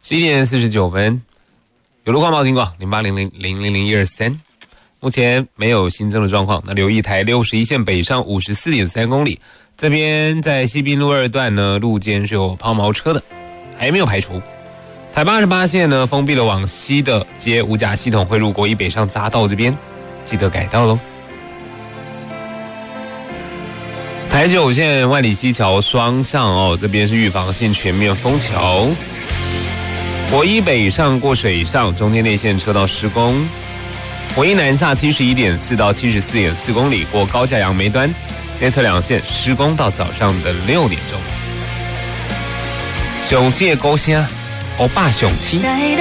11点49分，有路况报警广0800000123，目前没有新增的状况。那留意台61线北上54.3公里，这边在西滨路2段呢，路肩是有抛锚车的，还没有排除。台88线呢，封闭了往西的接五甲系统汇入国一北上匝道这边，记得改道咯。台9线万里溪桥双向哦，这边是预防性全面封桥。国一北上过水上，中间内线车道施工。国一南下71.4到74.4公里，过高架杨梅端，内侧两线施工到早上的6点钟。雄七的高声，欧巴雄七。